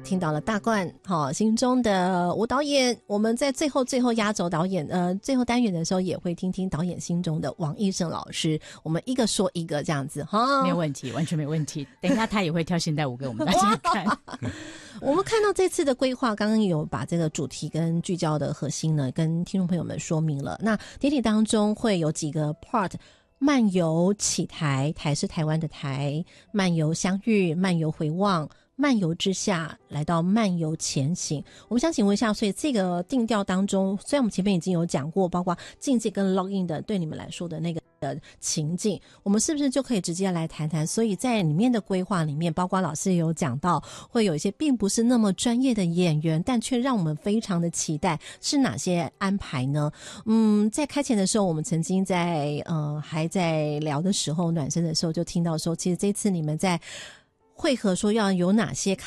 听到了大冠心中的吴导演，我们在最后压轴导演最后单元的时候也会听听导演心中的王义胜老师，我们一个说一个这样子哈， 没有问题，完全没问题。等一下他也会跳现代舞给我们大家看。 我们看到这次的规划，刚刚有把这个主题跟聚焦的核心呢跟听众朋友们说明了。那典礼当中会有几个 part，漫游起台，台是台湾的台，漫游相遇，漫游回望，漫游之下来到漫游前行。我们想请问一下，所以这个定调当中，虽然我们前面已经有讲过包括境界跟 log in 的对你们来说的那个情境，我们是不是就可以直接来谈谈，所以在里面的规划里面，包括老师有讲到会有一些并不是那么专业的演员，但却让我们非常的期待，是哪些安排呢？在开前的时候，我们曾经在还在聊的时候，暖身的时候就听到说，其实这次你们在会合说要有哪些